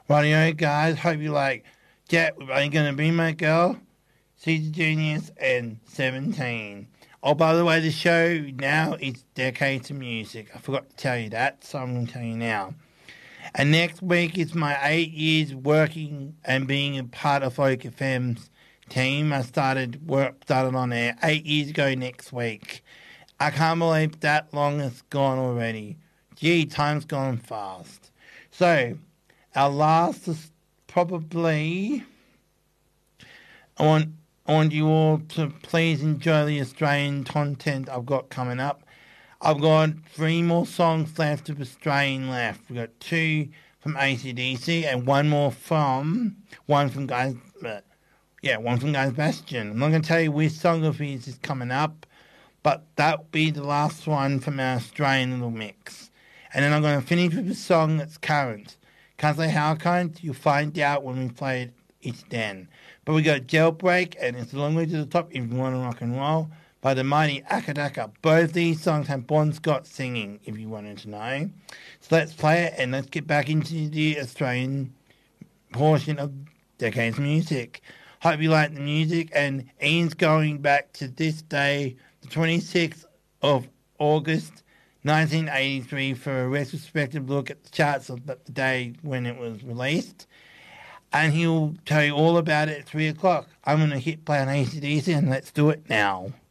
Rightio, guys. Hope you like Jet with Are You Gonna Be My Girl, Caesar Genius, and 17. Oh, by the way, the show now is Decades of Music. I forgot to tell you that, so I'm going to tell you now. And next week is my 8 years working and being a part of Folk FM's team. I started on there 8 years ago next week. I can't believe that long has gone already. Gee, time's gone fast. So, our last is probably... I want you all to please enjoy the Australian content I've got coming up. I've got 3 more songs left of Australian left. We've got 2 from AC/DC and one from Guys Bastion. I'm not going to tell you which song of his is coming up, but that'll be the last one from our Australian little mix. And then I'm going to finish with a song that's current. Can't say how current, you'll find out when we play it then. But we got Jailbreak and It's a Long Way to the Top if you want to rock and roll by the mighty Akadaka. Both these songs have Bon Scott singing if you wanted to know. So let's play it and let's get back into the Australian portion of Decades of Music. Hope you like the music, and Ian's going back to this day, the 26th of August 1983, for a retrospective look at the charts of the day when it was released. And he'll tell you all about it at 3 o'clock. I'm going to hit play on AC/DC and let's do it now.